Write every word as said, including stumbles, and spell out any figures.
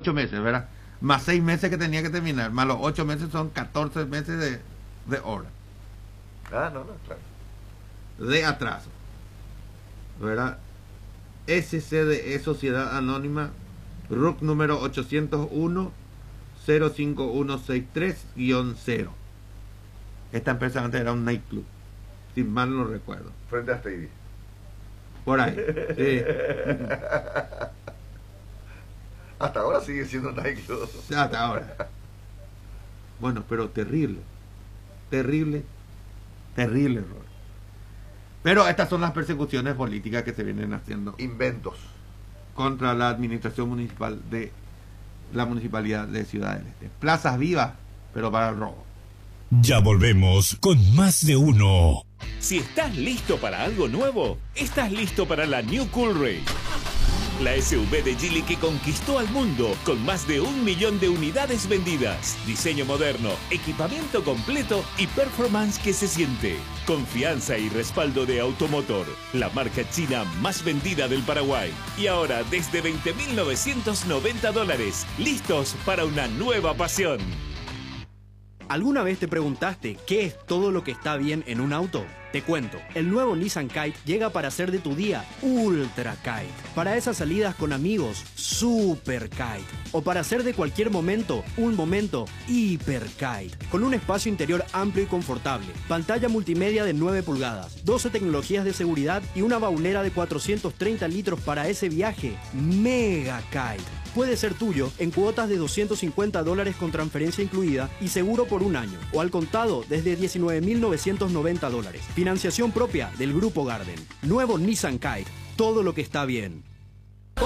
ocho meses, ¿verdad? Más seis meses que tenía que terminar, más los ocho meses son catorce meses de, de hora. Ah, no, no, claro. De atraso, ¿verdad? S C D E Sociedad Anónima, R U C número ochocientos uno, cero cinco uno seis tres guión cero. Esta empresa antes era un nightclub, si mal no recuerdo. Frente a Speedy. Por ahí, sí. Hasta ahora sigue siendo un nightclub. Hasta ahora. Bueno, pero terrible. Terrible. Terrible error. Pero estas son las persecuciones políticas que se vienen haciendo. Inventos. Contra la administración municipal de la Municipalidad de Ciudad del Este. Plazas vivas, pero para el robo. Ya volvemos con más de uno. Si estás listo para algo nuevo, estás listo para la New Coolray. La S U V de Geely que conquistó al mundo con más de un millón de unidades vendidas. Diseño moderno, equipamiento completo y performance que se siente. Confianza y respaldo de Automotor, la marca china más vendida del Paraguay. Y ahora desde veinte mil novecientos noventa dólares, listos para una nueva pasión. ¿Alguna vez te preguntaste qué es todo lo que está bien en un auto? Te cuento, el nuevo Nissan Kite llega para hacer de tu día Ultra Kite. Para esas salidas con amigos, Super Kite. O para hacer de cualquier momento, un momento Hiper Kite. Con un espacio interior amplio y confortable, pantalla multimedia de nueve pulgadas, doce tecnologías de seguridad y una baulera de cuatrocientos treinta litros para ese viaje Mega Kite. Puede ser tuyo en cuotas de doscientos cincuenta dólares con transferencia incluida y seguro por un año, o al contado desde diecinueve mil novecientos noventa dólares. Financiación propia del Grupo Garden. Nuevo Nissan Kite. Todo lo que está bien.